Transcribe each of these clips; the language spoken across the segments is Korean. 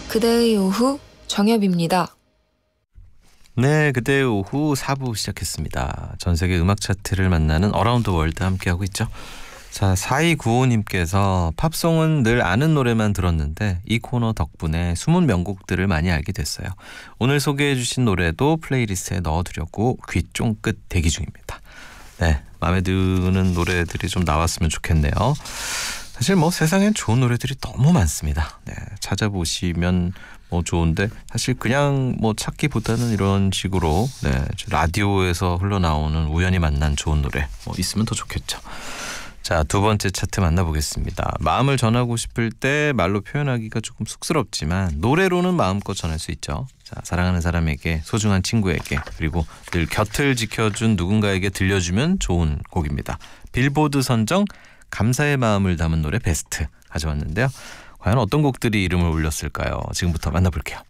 그대의 오후 정엽입니다. 네, 그대의 오후 4부 시작했습니다. 전세계 음악 차트를 만나는 어라운드 월드 함께하고 있죠. 자, 4295님께서 팝송은 늘 아는 노래만 들었는데 이 코너 덕분에 숨은 명곡들을 많이 알게 됐어요. 오늘 소개해 주신 노래도 플레이리스트에 넣어두려고 귀 쫑긋 대기 중입니다. 네, 마음에 드는 노래들이 좀 나왔으면 좋겠네요. 사실 뭐 세상엔 좋은 노래들이 너무 많습니다. 네, 찾아보시면 뭐 좋은데 사실 그냥 뭐 찾기보다는 이런 식으로 라디오에서 흘러나오는 우연히 만난 좋은 노래 뭐 있으면 더 좋겠죠. 자, 두 번째 차트 만나보겠습니다. 마음을 전하고 싶을 때 말로 표현하기가 조금 쑥스럽지만 노래로는 마음껏 전할 수 있죠. 자, 사랑하는 사람에게, 소중한 친구에게, 그리고 늘 곁을 지켜준 누군가에게 들려주면 좋은 곡입니다. 빌보드 선정 감사의 마음을 담은 노래 베스트 가져왔는데요. 과연 어떤 곡들이 이름을 올렸을까요? 지금부터 만나볼게요.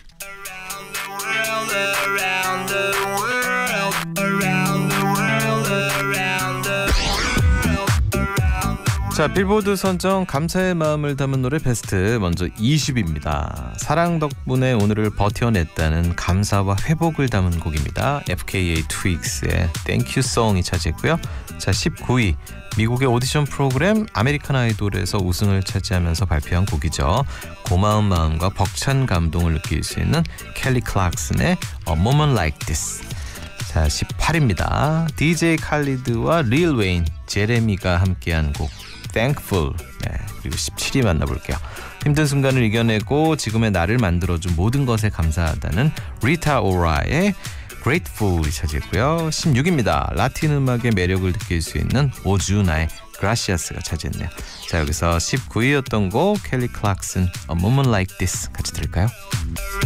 자, 빌보드 선정 감사의 마음을 담은 노래 베스트, 먼저 20입니다. 사랑 덕분에 오늘을 버텨냈다는 감사와 회복을 담은 곡입니다. FKA 트윅스의 Thank You Song이 차지했고요. 자, 19위 미국의 오디션 프로그램 아메리칸 아이돌에서 우승을 차지하면서 발표한 곡이죠. 고마운 마음과 벅찬 감동을 느낄 수 있는 켈리 클락슨의 A Moment Like This. 자, 18입니다. DJ 칼리드와 릴 웨인, 제레미가 함께한 곡 Thankful. 네, 그리고 17위 만나볼게요. 힘든 순간을 이겨내고 지금의 나를 만들어준 모든 것에 감사하다는 리타 오라의 Grateful이 차지했고요. 16입니다. 라틴 음악의 매력을 느낄 수 있는 오주나의 Gracias가 차지했네요. 자, 여기서 19위였던 곡 켈리 클락슨 A Moment Like This 같이 들을까요?